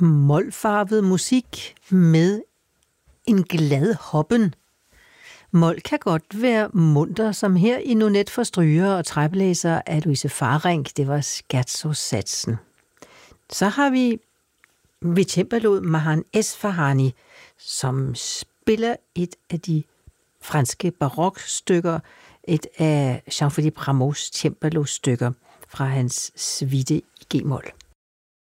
molfarvet musik med en glad hoppen. Mol kan godt være munter, som her i Nonet for strygere og træblæser af Louise Farrenc. Det var scherzo-satsen. Så har vi ved cembalo Mahan Esfahani, som spiller et af de franske barokstykker, et af Jean-Philippe Rameaus cembalo-stykker fra hans suite i G-mol.